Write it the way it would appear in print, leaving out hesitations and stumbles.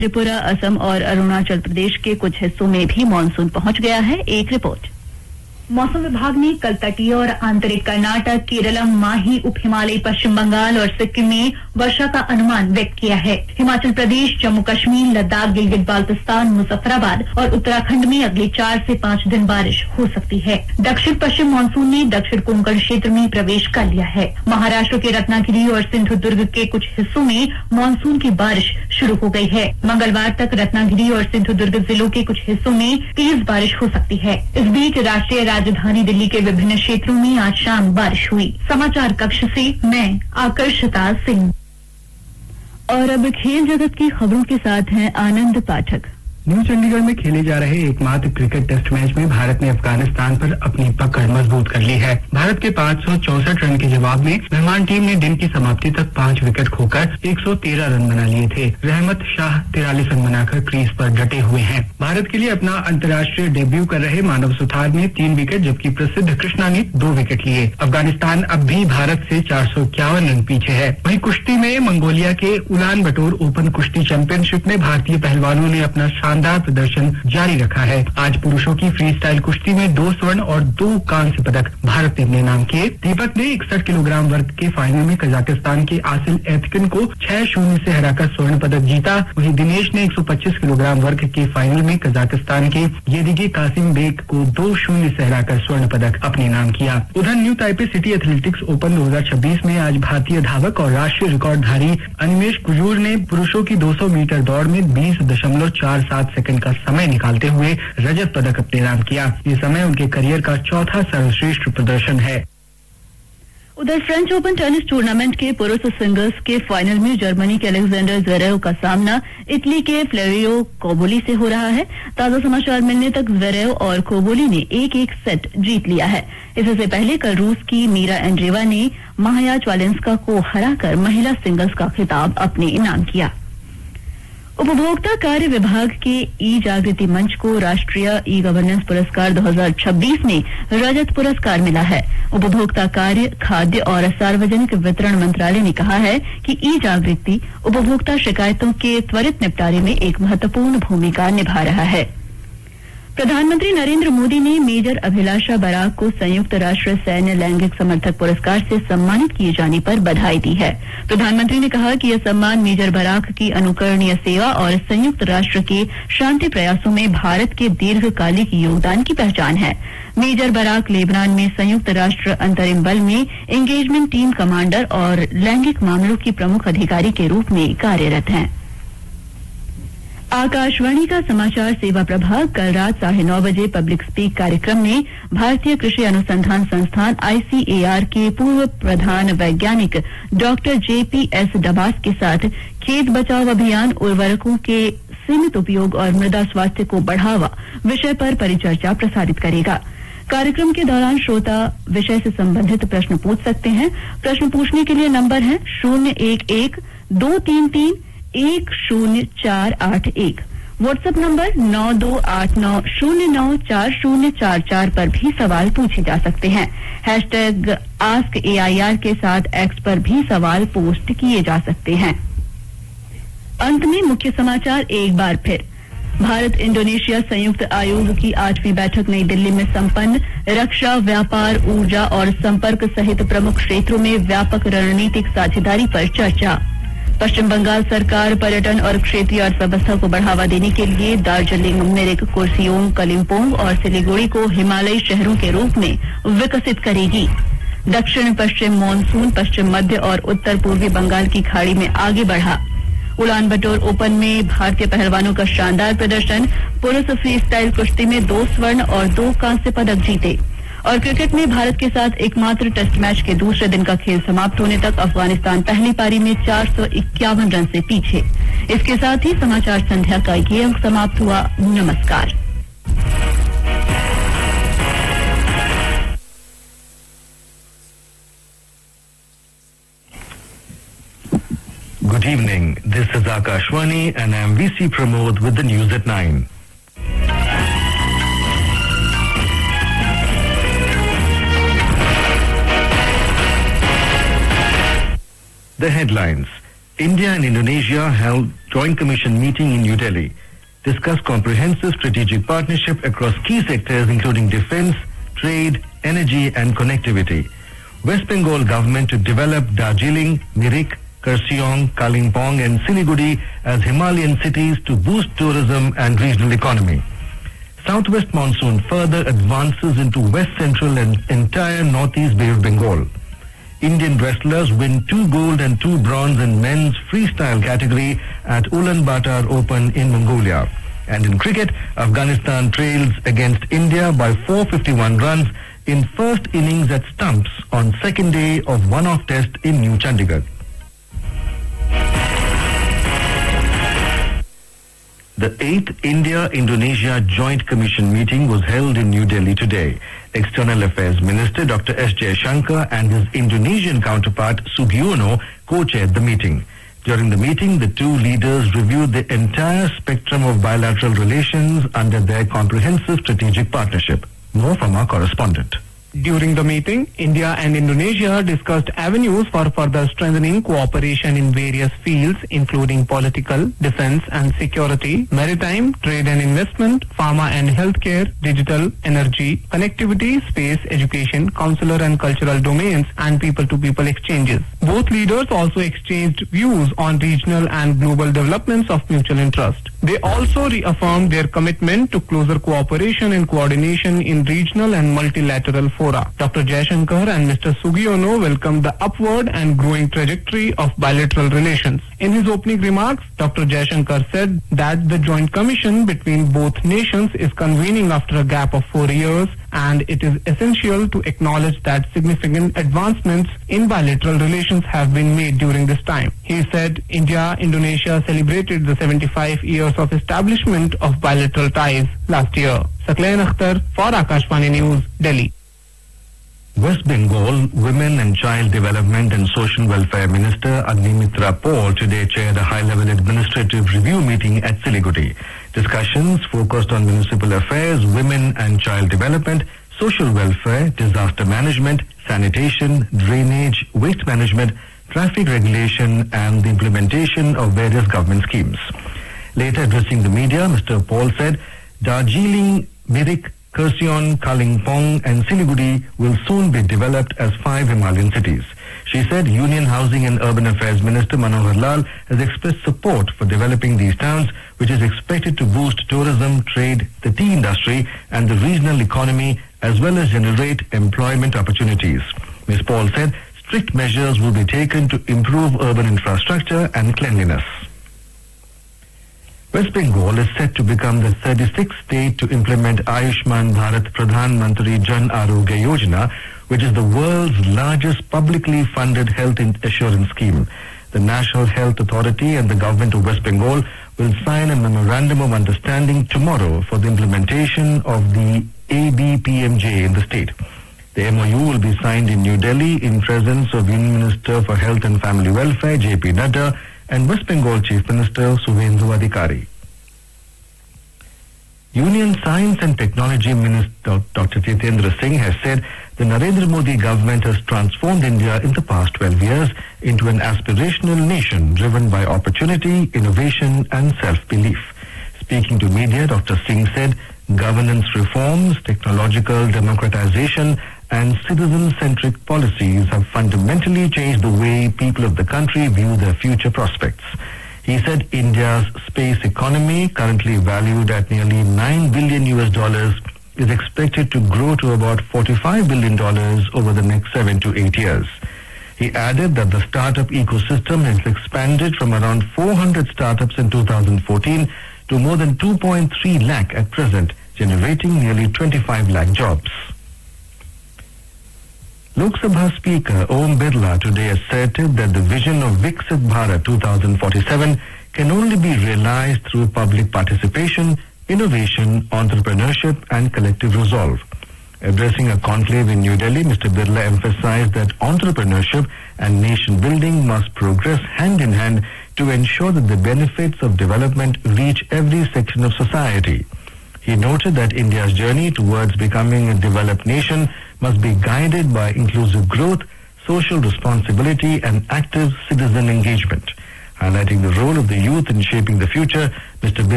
त्रिपुरा, असम और अरुणाचल प्रदेश के कुछ हिस्सों में भी मानसून पहुंच गया है। एक रिपोर्ट। मौसम विभाग ने कल तटीय और आंतरिक कर्नाटक, केरलम, माही, उप हिमालयी पश्चिम बंगाल और सिक्किम में वर्षा का अनुमान व्यक्त किया है। हिमाचल प्रदेश, जम्मू कश्मीर, लद्दाख, गिलगित बाल्टिस्तान, मुजफ्फराबाद और उत्तराखंड में अगले 4 से 5 दिन बारिश हो सकती है। दक्षिण पश्चिम मानसून ने दक्षिण कोंकण क्षेत्र में प्रवेश कर लिया है। महाराष्ट्र के रत्नागिरी और सिंधुदुर्ग के कुछ हिस्सों में मानसून की बारिश शुरू हो गई है। मंगलवार तक रत्नागिरी और सिंधुदुर्ग जिलों के कुछ हिस्सों में तेज बारिश हो सकती है। इस बीच राष्ट्रीय राजधानी दिल्ली के विभिन्न क्षेत्रों में आज शाम बारिश हुई। समाचार कक्ष से मैं आकर्षिता सिंह। और अब खेल जगत की खबरों के साथ हैं आनंद पाठक। न्यू चंडीगढ़ में खेले जा रहे एकमात्र क्रिकेट टेस्ट मैच में भारत ने अफगानिस्तान पर अपनी पकड़ मजबूत कर ली है। भारत के 564 रन के जवाब में मेहमान टीम ने दिन की समाप्ति तक 5 विकेट खोकर 113 रन बना लिए थे। रहमत शाह 43 रन बनाकर क्रीज पर डटे हुए हैं। भारत के लिए अपना अंतर्राष्ट्रीय डेब्यू कर रहे मानव सुथार ने 3 विकेट जबकि प्रसिद्ध कृष्णा ने 2 विकेट लिए। अफगानिस्तान अब भी भारत से 451 रन पीछे है। वहीं कुश्ती में मंगोलिया के उलान बटोर ओपन कुश्ती चैंपियनशिप में भारतीय पहलवानों ने अपना शानदार प्रदर्शन जारी रखा है। आज पुरुषों की फ्री स्टाइल कुश्ती में 2 स्वर्ण और 2 कांस्य पदक भारत टीम ने नाम किए। दीपक ने 61 किलोग्राम वर्ग के फाइनल में कजाकिस्तान के आसिल एतकिन को 6-0 से हराकर स्वर्ण पदक जीता। वहीं दिनेश ने 125 किलोग्राम वर्ग के फाइनल में कजाकिस्तान के येदिगे कासिम बेग को 2-0 से हराकर स्वर्ण पदक अपने नाम किया। उधर new Taipei city athletics open 2026 में आज भारतीय धावक और राष्ट्रीय रिकॉर्डधारी अनिमेश कुजूर ने पुरुषों की 200 मीटर दौड़ में 20.47 सेकंड का समय निकालते हुए रजत पदक अपने नाम किया। ये समय उनके करियर का चौथा सर्वश्रेष्ठ प्रदर्शन है। उधर फ्रेंच ओपन टेनिस टूर्नामेंट के पुरुष सिंगल्स के फाइनल में जर्मनी के अलेक्जेंडर ज़्वेरेव का सामना इटली के फ्लेवियो कोबोली से हो रहा है। ताजा समाचार मिलने तक ज़्वेरेव और कोबोली ने 1-1 सेट जीत लिया है। इससे पहले कल रूस की मीरा एंड्रेवा ने माया च्वालेंस्का को हराकर महिला सिंगल्स का खिताब अपने नाम किया। उपभोक्ता कार्य विभाग के ई जागृति मंच को राष्ट्रीय ई गवर्नेंस पुरस्कार 2026 में रजत पुरस्कार मिला है। उपभोक्ता कार्य, खाद्य और सार्वजनिक वितरण मंत्रालय ने कहा है कि ई जागृति उपभोक्ता शिकायतों के त्वरित निपटारे में एक महत्वपूर्ण भूमिका निभा रहा है। प्रधानमंत्री नरेंद्र मोदी ने मेजर अभिलाषा बराक को संयुक्त राष्ट्र सैन्य लैंगिक समर्थक पुरस्कार से सम्मानित किए जाने पर बधाई दी है। प्रधानमंत्री ने कहा कि यह सम्मान मेजर बराक की अनुकरणीय सेवा और संयुक्त राष्ट्र के शांति प्रयासों में भारत के दीर्घकालिक योगदान की पहचान है। मेजर बराक लेबनान में संयुक्त राष्ट्र अंतरिम बल में एंगेजमेंट टीम कमांडर और लैंगिक मामलों की प्रमुख अधिकारी के रूप में कार्यरत हैं। आकाशवाणी का समाचार सेवा प्रभाग कल रात 9:30 बजे पब्लिक स्पीक कार्यक्रम में भारतीय कृषि अनुसंधान संस्थान ICAR के पूर्व प्रधान वैज्ञानिक डॉक्टर JPS डबास के साथ खेत बचाव अभियान, उर्वरकों के सीमित उपयोग और मृदा स्वास्थ्य को बढ़ावा विषय पर परिचर्चा प्रसारित करेगा। कार्यक्रम के दौरान श्रोता विषय से संबंधित प्रश्न पूछ सकते हैं। प्रश्न पूछने के लिए नंबर है 011-233-10481। व्हाट्सएप नंबर 9289094044 पर भी सवाल पूछे जा सकते हैं। #AskAIR के साथ एक्स पर भी सवाल पोस्ट किए जा सकते हैं। अंत में मुख्य समाचार एक बार फिर। भारत इंडोनेशिया संयुक्त आयोग की 8वीं बैठक नई दिल्ली में संपन्न। रक्षा, व्यापार, ऊर्जा और संपर्क सहित प्रमुख क्षेत्रों में व्यापक रणनीतिक साझेदारी पर चर्चा। पश्चिम बंगाल सरकार पर्यटन और क्षेत्रीय अर्थव्यवस्था को बढ़ावा देने के लिए दार्जिलिंग, मिरिक, कुर्सियोंग, कलिम्पोंग और सिलीगुड़ी को हिमालयी शहरों के रूप में विकसित करेगी। दक्षिण पश्चिम मानसून पश्चिम मध्य और उत्तर पूर्वी बंगाल की खाड़ी में आगे बढ़ा। उलान बटोर ओपन में भारतीय पहलवानों का शानदार प्रदर्शन। पुरुष फ्री स्टाइल कुश्ती में 2 स्वर्ण और 2 कांस्य पदक जीते। और क्रिकेट में भारत के साथ एकमात्र टेस्ट मैच के दूसरे दिन का खेल समाप्त होने तक अफगानिस्तान पहली पारी में 451 रन से पीछे। इसके साथ ही समाचार संध्या का ये अंक समाप्त हुआ। नमस्कार। Good evening. This is Akashwani and I am VC Pramod with the news at 9. The headlines. India and Indonesia held Joint Commission meeting in New Delhi, discussed comprehensive strategic partnership across key sectors including defense, trade, energy and connectivity. West Bengal government to develop Darjeeling, Mirik, Kurseong, Kalimpong and Siliguri as Himalayan cities to boost tourism and regional economy. Southwest monsoon further advances into west central and entire northeast Bay of Bengal. Indian wrestlers win 2 gold and 2 bronze in men's freestyle category at Ulaanbaatar Open in Mongolia. And in cricket, Afghanistan trails against India by 451 runs in first innings at stumps on second day of one-off test in New Chandigarh. The 8th India-Indonesia Joint Commission meeting was held in New Delhi today. External Affairs Minister Dr. S. Jaishankar and his Indonesian counterpart Sugiono co-chaired the meeting. During the meeting, the two leaders reviewed the entire spectrum of bilateral relations under their comprehensive strategic partnership. More from our correspondent. During the meeting, India and Indonesia discussed avenues for further strengthening cooperation in various fields, including political, defense and security, maritime, trade and investment, pharma and healthcare, digital, energy, connectivity, space, education, consular and cultural domains, and people-to-people exchanges. Both leaders also exchanged views on regional and global developments of mutual interest. They also reaffirmed their commitment to closer cooperation and coordination in regional and multilateral fora. Dr. Jaishankar and Mr. Sugiono welcomed the upward and growing trajectory of bilateral relations. In his opening remarks, Dr. Jaishankar said that the joint commission between both nations is convening after a gap of 4 years, and it is essential to acknowledge that significant advancements in bilateral relations have been made during this time. He said India-Indonesia celebrated the 75 years of establishment of bilateral ties last year. Saklain Akhtar for Akashvani News, Delhi. West Bengal Women and Child Development and Social Welfare Minister Agnimitra Paul today chaired a high-level administrative review meeting at Siliguri. Discussions focused on municipal affairs, women and child development, social welfare, disaster management, sanitation, drainage, waste management, traffic regulation and the implementation of various government schemes. Later addressing the media, Mr. Paul said, Darjeeling, Mirik, Kurseong, Kalimpong and Siliguri will soon be developed as 5 Himalayan cities. She said Union Housing and Urban Affairs Minister Manohar Lal has expressed support for developing these towns, which is expected to boost tourism, trade, the tea industry and the regional economy as well as generate employment opportunities. Ms. Paul said strict measures will be taken to improve urban infrastructure and cleanliness. West Bengal is set to become the 36th state to implement Ayushman Bharat Pradhan Mantri Jan Arogya Yojana, which is the world's largest publicly funded health assurance scheme. The National Health Authority and the government of West Bengal will sign a memorandum of understanding tomorrow for the implementation of the ABPMJ in the state. The MOU will be signed in New Delhi in presence of Union Minister for Health and Family Welfare JP Nadda and West Bengal Chief Minister Subhendu Adhikari. Union Science and Technology Minister Dr. Jitendra Singh has said the Narendra Modi government has transformed India in the past 12 years into an aspirational nation driven by opportunity, innovation and self-belief. Speaking to media, Dr. Singh said governance reforms, technological democratization and citizen-centric policies have fundamentally changed the way people of the country view their future prospects. He said India's space economy, currently valued at nearly $9 billion, is expected to grow to about $45 billion over the next 7 to 8 years. He added that the startup ecosystem has expanded from around 400 startups in 2014 to more than 2.3 lakh at present, generating nearly 25 lakh jobs. Lok Sabha Speaker Om Birla today asserted that the vision of Viksit Bharat 2047 can only be realized through public participation, innovation, entrepreneurship and collective resolve. Addressing a conclave in New Delhi, Mr. Birla emphasized that entrepreneurship and nation building must progress hand in hand to ensure that the benefits of development reach every section of society. He noted that India's journey towards becoming a developed nation must be guided by inclusive growth, social responsibility and active citizen engagement. Highlighting the role of the youth in shaping the future, Mr.